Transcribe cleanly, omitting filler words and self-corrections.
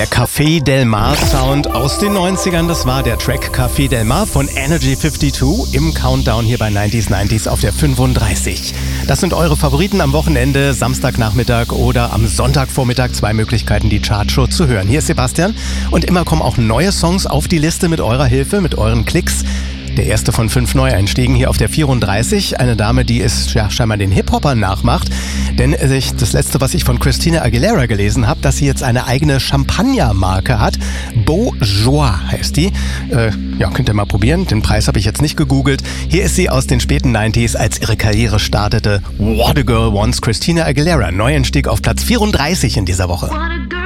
Der Café Del Mar Sound aus den 90ern, das war der Track Café Del Mar von Energy 52 im Countdown hier bei 90s auf der 35. Das sind eure Favoriten am Wochenende, Samstagnachmittag oder am Sonntagvormittag. 2 Möglichkeiten, die Chartshow zu hören. Hier ist Sebastian und immer kommen auch neue Songs auf die Liste mit eurer Hilfe, mit euren Klicks. Der erste von 5 Neueinstiegen hier auf der 34. Eine Dame, die es ja scheinbar den Hip-Hoppern nachmacht. Denn das letzte, was ich von Christina Aguilera gelesen habe, dass sie jetzt eine eigene Champagner-Marke hat. Beaujois heißt die. Könnt ihr mal probieren. Den Preis habe ich jetzt nicht gegoogelt. Hier ist sie aus den späten 90s, als ihre Karriere startete. What a Girl Wants, Christina Aguilera. Neueinstieg auf Platz 34 in dieser Woche.